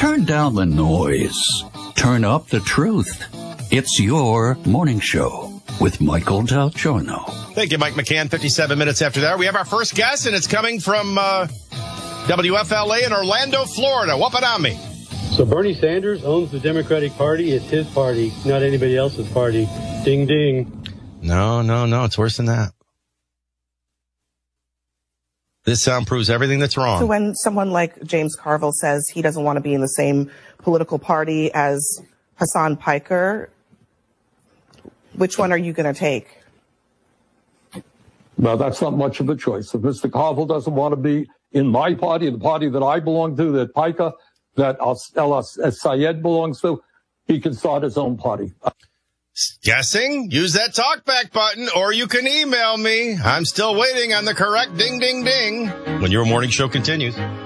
Turn down the noise. Turn up the truth. It's your morning show with Michael Del Giorno. Thank you, Mike McCann. 57 minutes after that, we have our first guest, and it's coming from WFLA in Orlando, Florida. Wapanami. So Bernie Sanders owns the Democratic Party. It's his party, not anybody else's party. Ding, ding. No. It's worse than that. This sound proves everything that's wrong. So when someone like James Carville says he doesn't want to be in the same political party as Hassan Piker, which one are you going to take? Well, that's not much of a choice. If Mr. Carville doesn't want to be in my party, the party that I belong to, that Piker, that El Sayed belongs to, he can start his own party. Guessing? Use that talkback button, or you can email me. I'm still waiting on the correct ding, ding, ding when your morning show continues.